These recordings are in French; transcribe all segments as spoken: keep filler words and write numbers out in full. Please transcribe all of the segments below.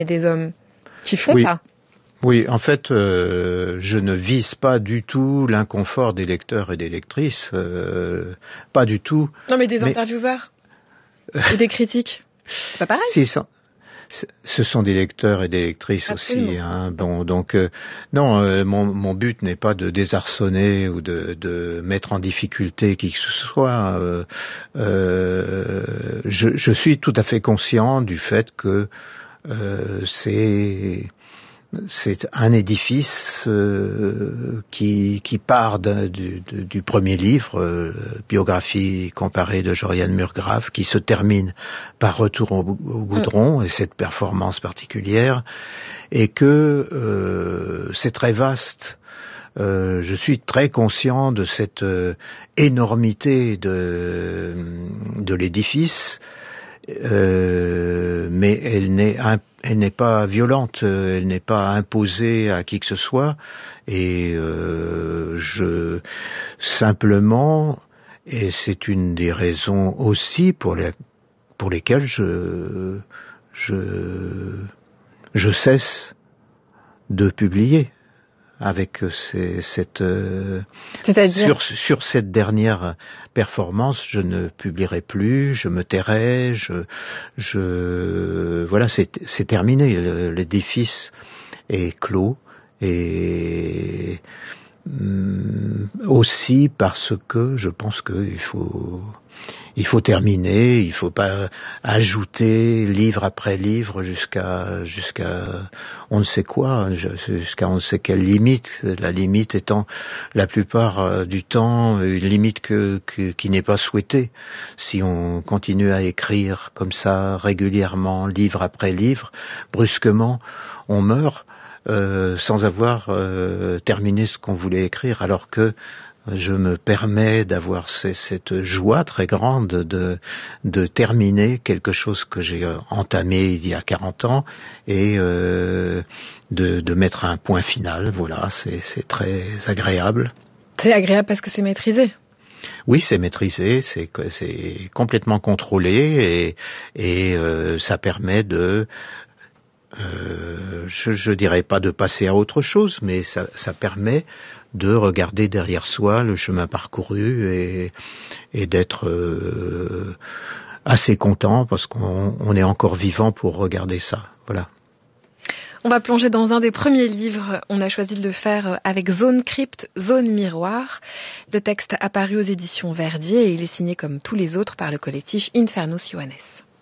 y a des hommes qui font oui. ça. Oui, en fait, euh, je ne vise pas du tout l'inconfort des lecteurs et des lectrices, euh, pas du tout. Non, mais des mais... intervieweurs ou des critiques, c'est pas pareil. Si, ça... Ce sont des lecteurs et des lectrices Absolument. Aussi. Hein. Bon, donc euh, non, euh, mon, mon but n'est pas de désarçonner ou de, de mettre en difficulté qui que ce soit. Euh, euh, je, je suis tout à fait conscient du fait que euh, c'est c'est un édifice euh, qui, qui part de, du, du premier livre, euh, biographie comparée de Joriane Murgrave, qui se termine par Retour au, au goudron mmh. et cette performance particulière, et que euh, c'est très vaste. Euh, je suis très conscient de cette euh, énormité de, de l'édifice. Euh, mais elle n'est elle n'est pas violente, elle n'est pas imposée à qui que ce soit, et euh, je simplement, et c'est une des raisons aussi pour les pour lesquelles je je je cesse de publier. Avec ces, cette euh, sur, sur cette dernière performance, je ne publierai plus, je me tairai, je, je voilà, c'est, c'est terminé. L'édifice est clos et hum, aussi parce que je pense qu'il faut il faut terminer, il faut pas ajouter livre après livre jusqu'à jusqu'à on ne sait quoi, jusqu'à on ne sait quelle limite, la limite étant la plupart du temps une limite que, que qui n'est pas souhaitée. Si on continue à écrire comme ça régulièrement, livre après livre, brusquement on meurt euh, sans avoir euh, terminé ce qu'on voulait écrire, alors que je me permets d'avoir cette joie très grande de, de terminer quelque chose que j'ai entamé il y a quarante ans et euh, de, de mettre un point final. Voilà, c'est, c'est très agréable. C'est agréable parce que c'est maîtrisé. Oui, c'est maîtrisé, c'est, c'est complètement contrôlé et, et euh, ça permet de... Euh, je, je dirais pas de passer à autre chose, mais ça, ça permet de regarder derrière soi le chemin parcouru et, et d'être euh, assez content parce qu'on on est encore vivant pour regarder ça. Voilà. On va plonger dans un des premiers livres. On a choisi de le faire avec Zone Crypte, Zone Miroir. Le texte apparu aux éditions Verdier et il est signé comme tous les autres par le collectif Infernus Johannes.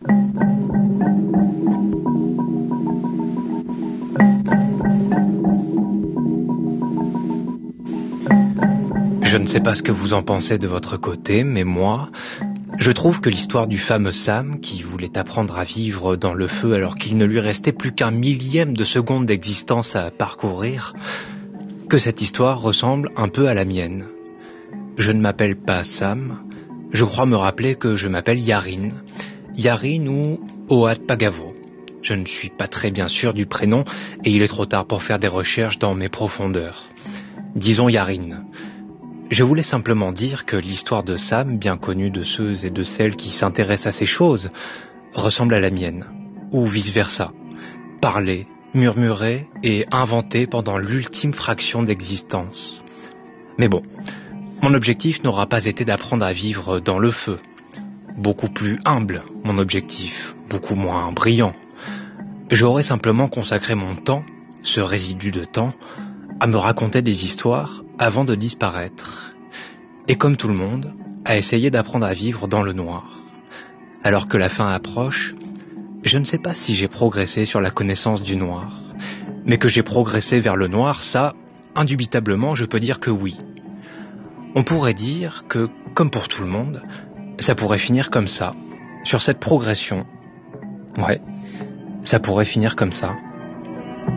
Je ne sais pas ce que vous en pensez de votre côté, mais moi, je trouve que l'histoire du fameux Sam, qui voulait apprendre à vivre dans le feu alors qu'il ne lui restait plus qu'un millième de seconde d'existence à parcourir, que cette histoire ressemble un peu à la mienne. Je ne m'appelle pas Sam, je crois me rappeler que je m'appelle Yarin, Yarin ou Oat Pagavo. Je ne suis pas très bien sûr du prénom et il est trop tard pour faire des recherches dans mes profondeurs. Disons Yarin. Je voulais simplement dire que l'histoire de Sam, bien connue de ceux et de celles qui s'intéressent à ces choses, ressemble à la mienne, ou vice-versa. Parler, murmurer et inventer pendant l'ultime fraction d'existence. Mais bon, mon objectif n'aura pas été d'apprendre à vivre dans le feu. Beaucoup plus humble, mon objectif, beaucoup moins brillant. J'aurais simplement consacré mon temps, ce résidu de temps, à me raconter des histoires avant de disparaître. Et comme tout le monde, à essayer d'apprendre à vivre dans le noir. Alors que la fin approche, je ne sais pas si j'ai progressé sur la connaissance du noir. Mais que j'ai progressé vers le noir, ça, indubitablement, je peux dire que oui. On pourrait dire que, comme pour tout le monde, ça pourrait finir comme ça, sur cette progression. Ouais, ça pourrait finir comme ça.